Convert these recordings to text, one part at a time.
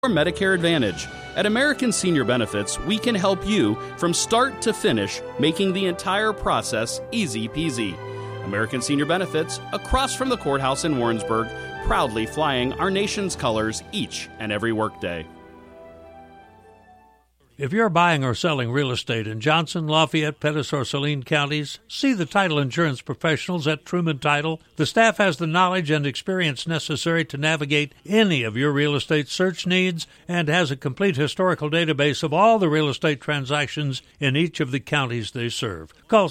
or Medicare Advantage. At American Senior Benefits, we can help you from start to finish, making the entire process easy peasy. American Senior Benefits, across from the courthouse in Warrensburg, proudly flying our nation's colors each and every workday. If you're buying or selling real estate in Johnson, Lafayette, Pettis, or Saline counties, see the title insurance professionals at Truman Title. The staff has the knowledge and experience necessary to navigate any of your real estate search needs and has a complete historical database of all the real estate transactions in each of the counties they serve. Call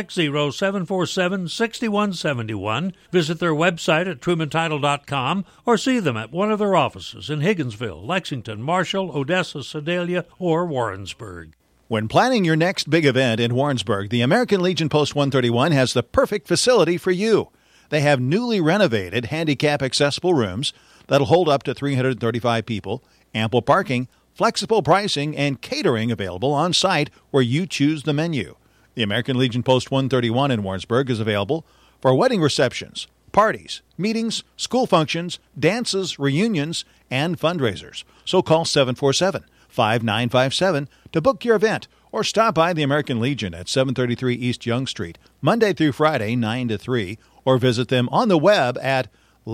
660-747-6171, visit their website at trumantitle.com, or see them at one of their offices in Higginsville, Lexington, Marshall, Odessa, Sedalia, or Warrensburg. When planning your next big event in Warrensburg, the American Legion Post 131 has the perfect facility for you. They have newly renovated handicap-accessible rooms that'll hold up to 335 people, ample parking, flexible pricing, and catering available on site where you choose the menu. The American Legion Post 131 in Warrensburg is available for wedding receptions, parties, meetings, school functions, dances, reunions, and fundraisers. So call 747-5957 to book your event or stop by the American Legion at 733 East Young Street, Monday through Friday, 9 to 3, or visit them on the web at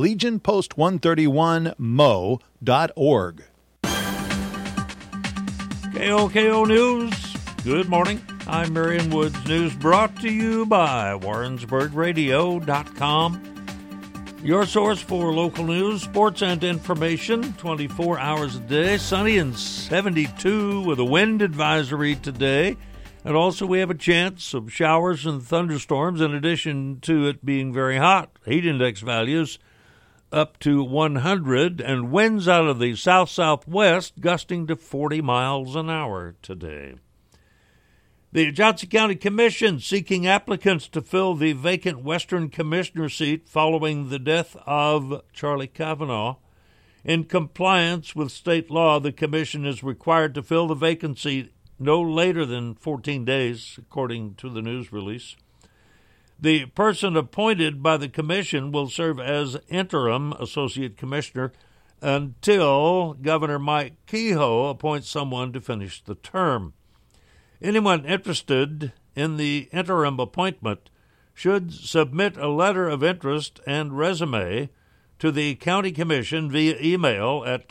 legionpost131mo.org. KOKO News. Good morning. I'm Marion Woods. News brought to you by WarrensburgRadio.com. Your source for local news, sports, and information 24 hours a day. Sunny and 72 with a wind advisory today. And also we have a chance of showers and thunderstorms in addition to it being very hot. Heat index values up to 100 and winds out of the south-southwest gusting to 40 miles an hour today. The Johnson County Commission seeking applicants to fill the vacant Western Commissioner seat following the death of Charlie Kavanaugh. In compliance with state law, the Commission is required to fill the vacancy no later than 14 days, according to the news release. The person appointed by the Commission will serve as interim Associate Commissioner until Governor Mike Kehoe appoints someone to finish the term. Anyone interested in the interim appointment should submit a letter of interest and resume to the County Commission via email at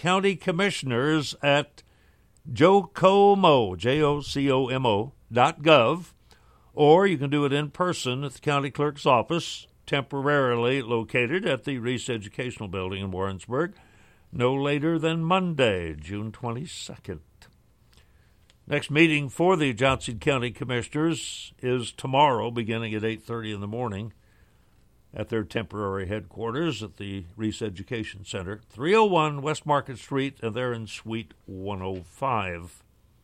countycommissioners@jocomo.gov, or you can do it in person at the county clerk's office, temporarily located at the Reese Educational Building in Warrensburg, no later than Monday, June 22nd. Next meeting for the Johnson County Commissioners is tomorrow, beginning at 8:30 in the morning at their temporary headquarters at the Reese Education Center, 301 West Market Street, and they're in Suite 105.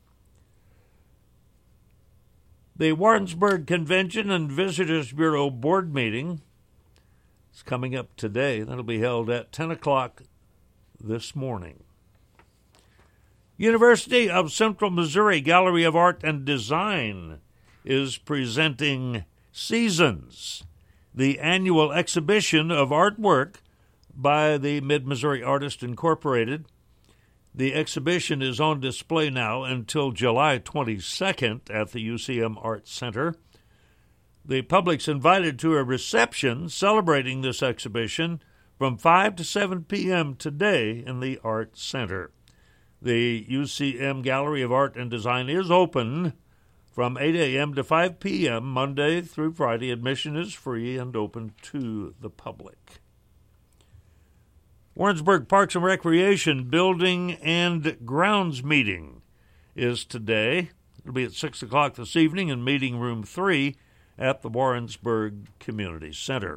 The Warrensburg Convention and Visitors Bureau Board meeting is coming up today. That'll be held at 10 o'clock this morning. University of Central Missouri Gallery of Art and Design is presenting Seasons, the annual exhibition of artwork by the Mid-Missouri Artists Incorporated. The exhibition is on display now until July 22nd at the UCM Art Center. The public's invited to a reception celebrating this exhibition from 5 to 7 p.m. today in the Art Center. The UCM Gallery of Art and Design is open from 8 a.m. to 5 p.m. Monday through Friday. Admission is free and open to the public. Warrensburg Parks and Recreation Building and Grounds meeting is today. It'll be at 6 o'clock this evening in Meeting Room 3 at the Warrensburg Community Center.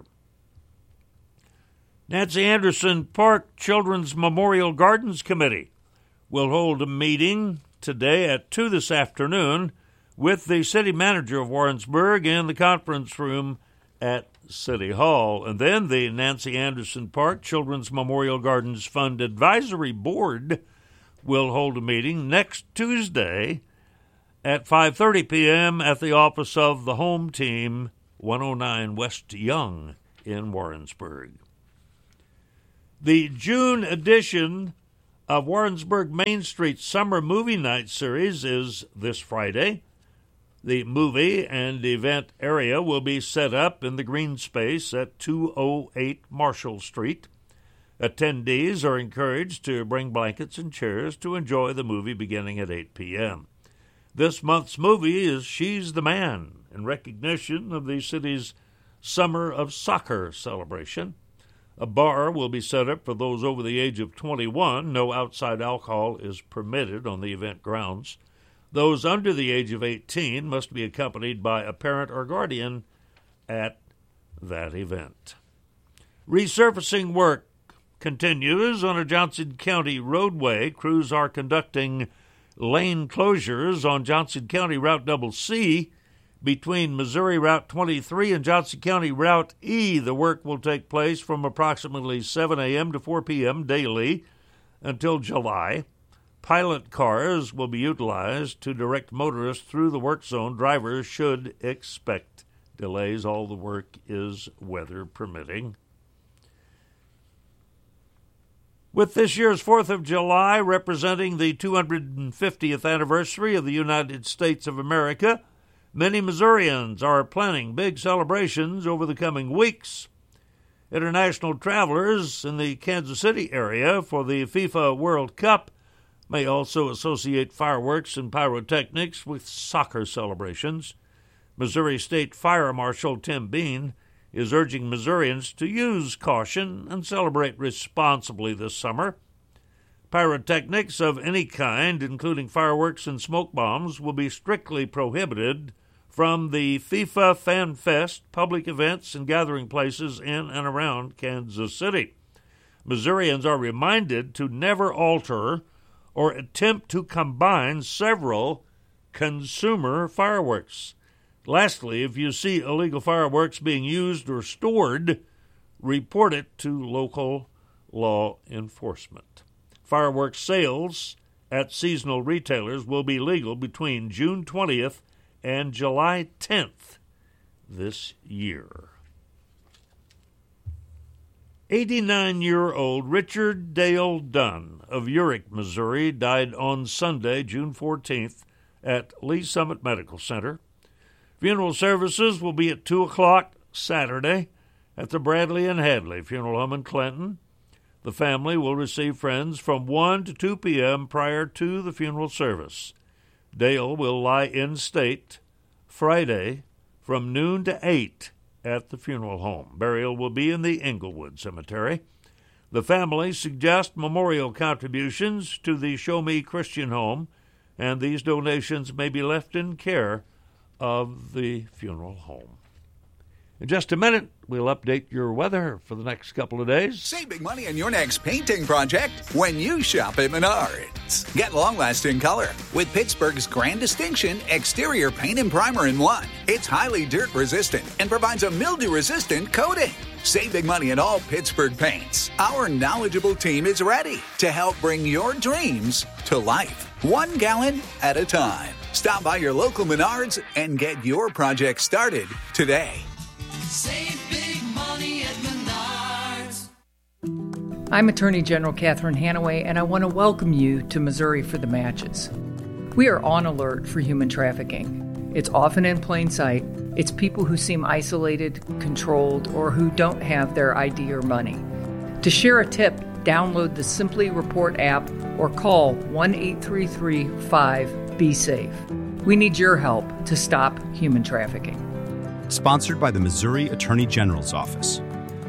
Nancy Anderson Park Children's Memorial Gardens Committee will hold a meeting today at 2 this afternoon with the city manager of Warrensburg in the conference room at City Hall. And then the Nancy Anderson Park Children's Memorial Gardens Fund Advisory Board will hold a meeting next Tuesday at 5:30 p.m. at the office of the home team, 109 West Young in Warrensburg. The June edition of Warrensburg Main Street Summer Movie Night Series is this Friday. The movie and event area will be set up in the green space at 208 Marshall Street. Attendees are encouraged to bring blankets and chairs to enjoy the movie beginning at 8 p.m. This month's movie is She's the Man, in recognition of the city's Summer of Soccer celebration. A bar will be set up for those over the age of 21. No outside alcohol is permitted on the event grounds. Those under the age of 18 must be accompanied by a parent or guardian at that event. Resurfacing work continues on a Johnson County roadway. Crews are conducting lane closures on Johnson County Route Double C between Missouri Route 23 and Johnson County Route E. The work will take place from approximately 7 a.m. to 4 p.m. daily until July. Pilot cars will be utilized to direct motorists through the work zone. Drivers should expect delays. All the work is weather permitting. With this year's 4th of July representing the 250th anniversary of the United States of America, many Missourians are planning big celebrations over the coming weeks. International travelers in the Kansas City area for the FIFA World Cup may also associate fireworks and pyrotechnics with soccer celebrations. Missouri State Fire Marshal Tim Bean is urging Missourians to use caution and celebrate responsibly this summer. Pyrotechnics of any kind, including fireworks and smoke bombs, will be strictly prohibited from the FIFA Fan Fest public events and gathering places in and around Kansas City. Missourians are reminded to never alter or attempt to combine several consumer fireworks. Lastly, if you see illegal fireworks being used or stored, report it to local law enforcement. Fireworks sales at seasonal retailers will be legal between June 20th and July 10th this year. 89-year-old Richard Dale Dunn of Urick, Missouri, died on Sunday, June 14th, at Lee Summit Medical Center. Funeral services will be at 2 o'clock Saturday at the Bradley and Hadley Funeral Home in Clinton. The family will receive friends from 1 to 2 p.m. prior to the funeral service. Dale will lie in state Friday from noon to 8 at the funeral home. Burial will be in the Englewood Cemetery. The family suggests memorial contributions to the Show Me Christian Home, and these donations may be left in care of the funeral home. In just a minute, we'll update your weather for the next couple of days. Save big money on your next painting project when you shop at Menards. Get long-lasting color with Pittsburgh's Grand Distinction Exterior Paint and Primer in one. It's highly dirt-resistant and provides a mildew-resistant coating. Save big money on all Pittsburgh paints. Our knowledgeable team is ready to help bring your dreams to life, 1 gallon at a time. Stop by your local Menards and get your project started today. Save big money at Menards. I'm Attorney General Catherine Hanaway, and I want to welcome you to Missouri for the Matches. We are on alert for human trafficking. It's often in plain sight. It's people who seem isolated, controlled, or who don't have their ID or money. To share a tip, download the Simply Report app or call 1-833-5-BE-SAFE. We need your help to stop human trafficking. Sponsored by the Missouri Attorney General's Office.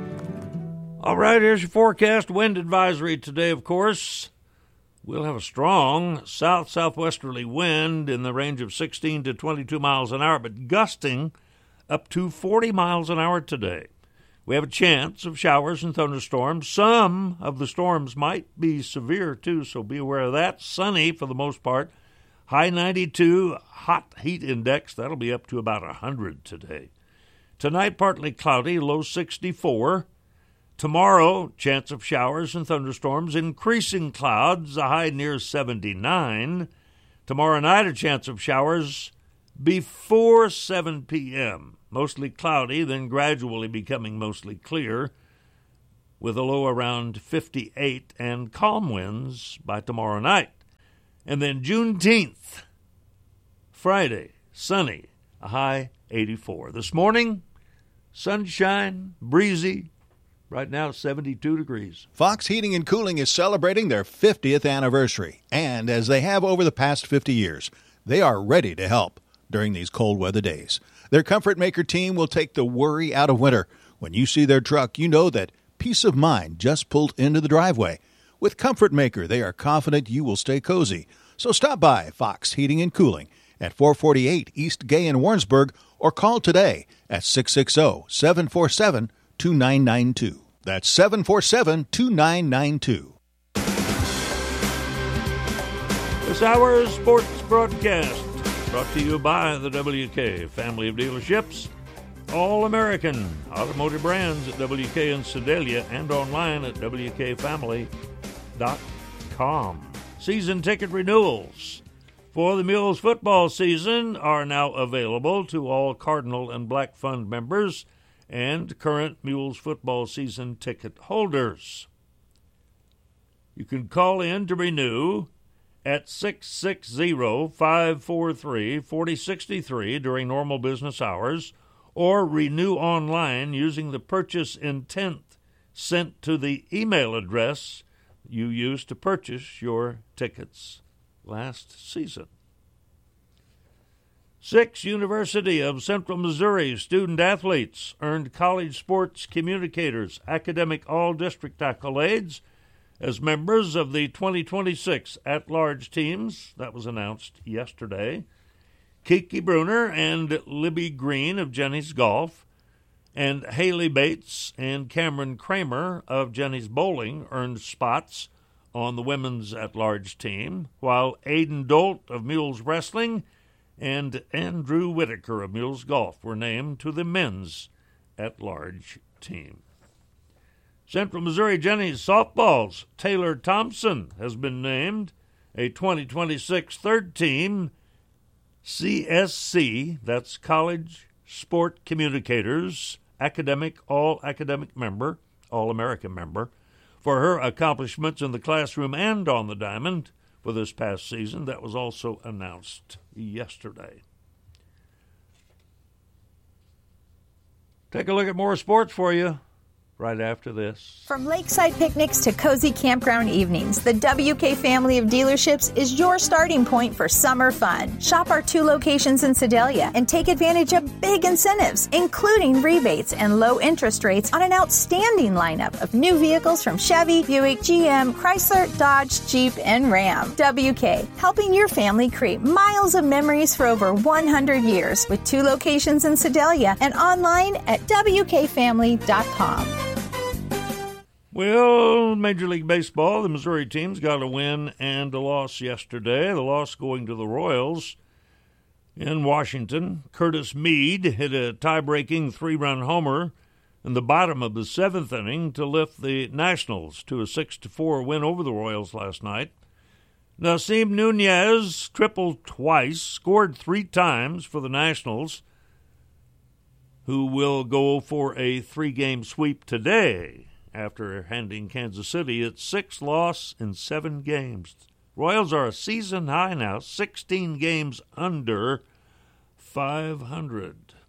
All right, here's your forecast. Wind advisory today, of course. We'll have a strong south-southwesterly wind in the range of 16 to 22 miles an hour, but gusting up to 40 miles an hour today. We have a chance of showers and thunderstorms. Some of the storms might be severe, too, so be aware of that. Sunny for the most part. High 92, hot heat index. That'll be up to about 100 today. Tonight, partly cloudy, low 64. Tomorrow, chance of showers and thunderstorms, increasing clouds, a high near 79. Tomorrow night, a chance of showers before 7 p.m. Mostly cloudy, then gradually becoming mostly clear. with a low around 58 and calm winds by tomorrow night. And then Juneteenth, Friday, sunny, a high 84. This morning, sunshine, breezy, right now 72 degrees. Fox Heating and Cooling is celebrating their 50th anniversary, and as they have over the past 50 years, they are ready to help during these cold weather days. Their Comfort Maker team will take the worry out of winter. When you see their truck, you know that peace of mind just pulled into the driveway. With Comfort Maker, they are confident you will stay cozy. So stop by Fox Heating and Cooling at 448 East Gay in Warrensburg or call today at 660-747-2992. That's 747-2992. This hour's sports broadcast brought to you by the WK family of dealerships. All-American automotive brands at WK in Sedalia and online at WKFamily.com. Season ticket renewals for the Mules football season are now available to all Cardinal and Black Fund members and current Mules football season ticket holders. You can call in to renew at 660-543-4063 during normal business hours, or renew online using the purchase intent sent to the email address you used to purchase your tickets last season. 6 University of Central Missouri student-athletes earned College Sports Communicators Academic All-District accolades as members of the 2026 at-large teams. That was announced yesterday. Kiki Bruner and Libby Green of Jenny's Golf, and Haley Bates and Cameron Kramer of Jenny's Bowling earned spots on the women's at-large team, while Aiden Dolt of Mules Wrestling and Andrew Whitaker of Mules Golf were named to the men's at-large team. Central Missouri Jenny's Softball's Taylor Thompson has been named a 2026 third-team CSC, that's College Sport Communicators, All-Academic member, All-American member, for her accomplishments in the classroom and on the diamond for this past season. That was also announced yesterday. Take a look at more sports for you right after this. From lakeside picnics to cozy campground evenings, the WK family of dealerships is your starting point for summer fun. Shop our 2 locations in Sedalia and take advantage of big incentives, including rebates and low interest rates on an outstanding lineup of new vehicles from Chevy, Buick, GM, Chrysler, Dodge, Jeep, and Ram. WK, helping your family create miles of memories for over 100 years with 2 locations in Sedalia and online at WKFamily.com. Well, Major League Baseball, the Missouri teams got a win and a loss yesterday. The loss going to the Royals in Washington. Curtis Mead hit a tie-breaking 3-run homer in the bottom of the 7th inning to lift the Nationals to a 6-4 win over the Royals last night. Nasim Nunez tripled twice, scored 3 times for the Nationals, who will go for a 3-game sweep today after handing Kansas City its 6th loss in 7 games. Royals are a season high now, 16 games under 500.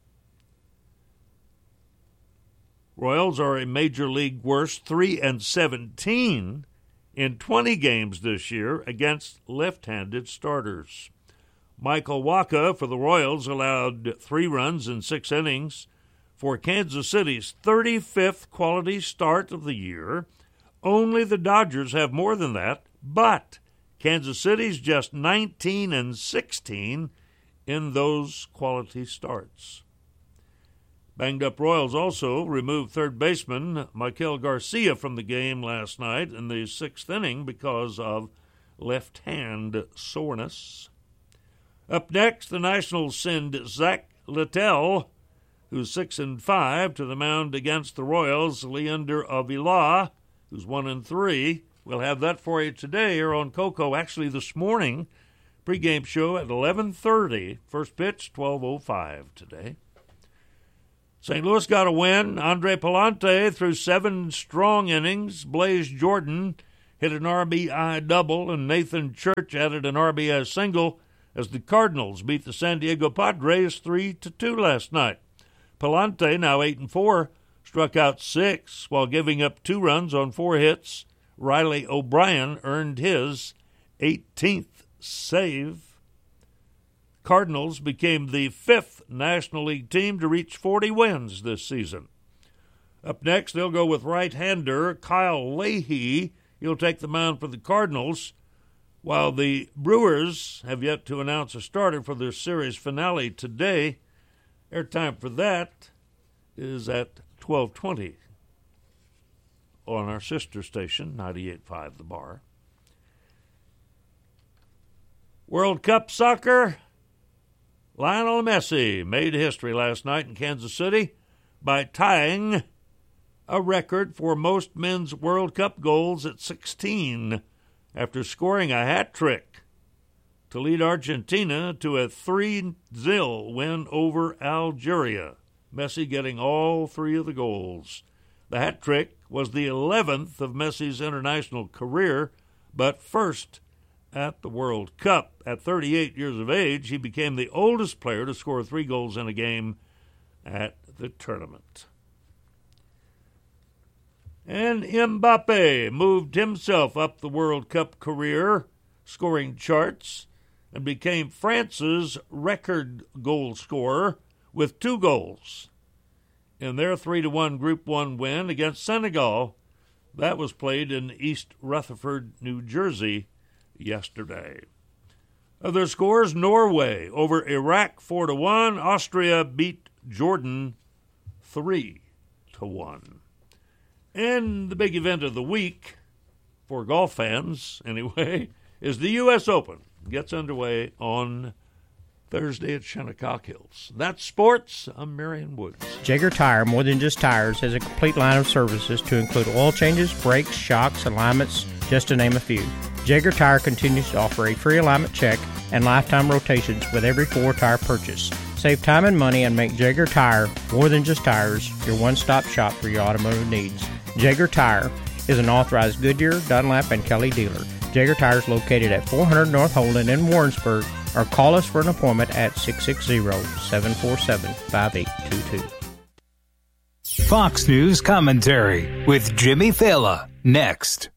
Royals are a Major League worst 3-17 in 20 games this year against left-handed starters. Michael Wacha for the Royals allowed 3 runs in 6 innings for Kansas City's 35th quality start of the year. Only the Dodgers have more than that, but Kansas City's just 19-16 in those quality starts. Banged-up Royals also removed third baseman Michael Garcia from the game last night in the 6th inning because of left-hand soreness. Up next, the Nationals send Zach Littell, who's 6-5, to the mound against the Royals. Leander Avila, who's 1-3. We'll have that for you today here on Coco. Actually, this morning, pregame show at 11:30. First pitch, 12:05 today. St. Louis got a win. Andre Palante threw 7 strong innings. Blaze Jordan hit an RBI double, and Nathan Church added an RBI single as the Cardinals beat the San Diego Padres 3-2 last night. Palante, now 8-4, struck out 6 while giving up 2 runs on 4 hits. Riley O'Brien earned his 18th save. Cardinals became the 5th National League team to reach 40 wins this season. Up next, they'll go with right-hander Kyle Leahy. He'll take the mound for the Cardinals, while the Brewers have yet to announce a starter for their series finale today. Airtime for that is at 12:20 on our sister station, 98.5 The Bar. World Cup soccer. Lionel Messi made history last night in Kansas City by tying a record for most men's World Cup goals at 16 after scoring a hat trick to lead Argentina to a 3-0 win over Algeria. Messi getting all 3 of the goals. The hat trick was the 11th of Messi's international career, but first at the World Cup. At 38 years of age, he became the oldest player to score 3 goals in a game at the tournament. And Mbappe moved himself up the World Cup career scoring charts and became France's record goal scorer with 2 goals in their 3-1 Group 1 win against Senegal. That was played in East Rutherford, New Jersey, yesterday. Other scores: Norway over Iraq 4-1. Austria beat Jordan 3-1. And the big event of the week, for golf fans anyway, is the U.S. Open. Gets underway on Thursday at Shinnecock Hills. That's sports. I'm Marion Woods. Jaeger Tire, more than just tires, has a complete line of services to include oil changes, brakes, shocks, alignments, just to name a few. Jaeger Tire continues to offer a free alignment check and lifetime rotations with every 4-tire purchase. Save time and money and make Jaeger Tire, more than just tires, your one-stop shop for your automotive needs. Jaeger Tire is an authorized Goodyear, Dunlap, and Kelly dealer. Jaeger Tire is located at 400 North Holden in Warrensburg, or call us for an appointment at 660-747-5822. Fox News Commentary with Jimmy Fallon, next.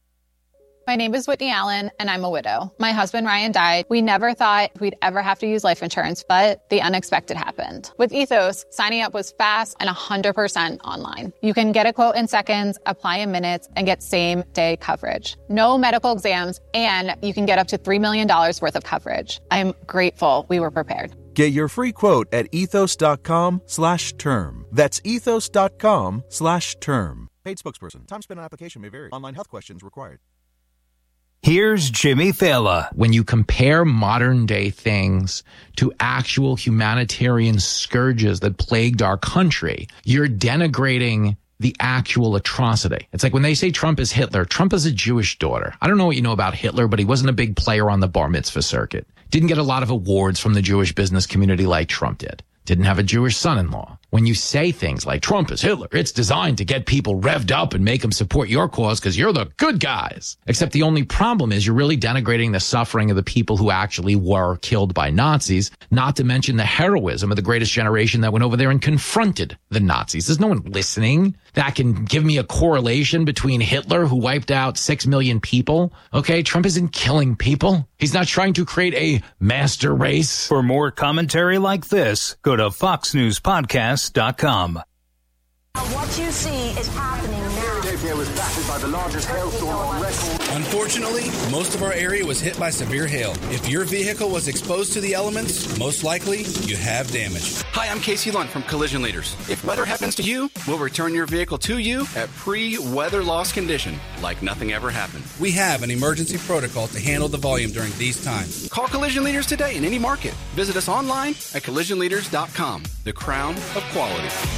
My name is Whitney Allen, and I'm a widow. My husband, Ryan, died. We never thought we'd ever have to use life insurance, but the unexpected happened. With Ethos, signing up was fast and 100% online. You can get a quote in seconds, apply in minutes, and get same-day coverage. No medical exams, and you can get up to $3 million worth of coverage. I'm grateful we were prepared. Get your free quote at ethos.com/term. That's ethos.com/term. Paid spokesperson. Time spent on application may vary. Online health questions required. Here's Jimmy Fallon. When you compare modern day things to actual humanitarian scourges that plagued our country, you're denigrating the actual atrocity. It's like when they say Trump is Hitler, Trump is a Jewish daughter. I don't know what you know about Hitler, but he wasn't a big player on the bar mitzvah circuit. Didn't get a lot of awards from the Jewish business community like Trump did. Didn't have a Jewish son-in-law. When you say things like Trump is Hitler, it's designed to get people revved up and make them support your cause because you're the good guys. Except the only problem is you're really denigrating the suffering of the people who actually were killed by Nazis, not to mention the heroism of the greatest generation that went over there and confronted the Nazis. There's no one listening that can give me a correlation between Hitler, who wiped out 6 million people. Okay, Trump isn't killing people. He's not trying to create a master race. For more commentary like this, go to foxnewspodcast.com. What you see is happening now. Philadelphia was battered by the largest hailstorm on record. Unfortunately, most of our area was hit by severe hail. If your vehicle was exposed to the elements, most likely you have damage. Hi, I'm Casey Lunt from Collision Leaders. If weather happens to you, we'll return your vehicle to you at pre-weather loss condition, like nothing ever happened. We have an emergency protocol to handle the volume during these times. Call Collision Leaders today in any market. Visit us online at collisionleaders.com, the crown of quality.